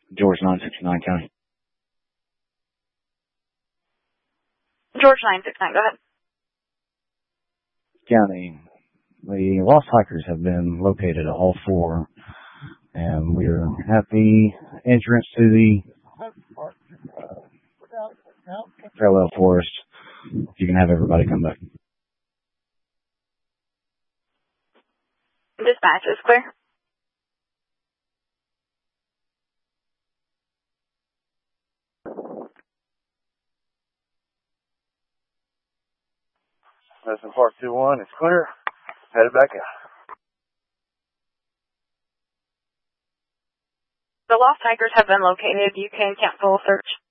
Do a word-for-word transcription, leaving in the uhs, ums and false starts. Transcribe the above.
George nine sixty-nine County. George nine sixty-nine, go ahead. County. The lost hikers have been located at all four, and we're at the entrance to the uh, parallel forest. You can have everybody come back. Dispatch is clear. Medicine Park two one, it's clear. Headed back out. The lost hikers have been located. You can cancel search.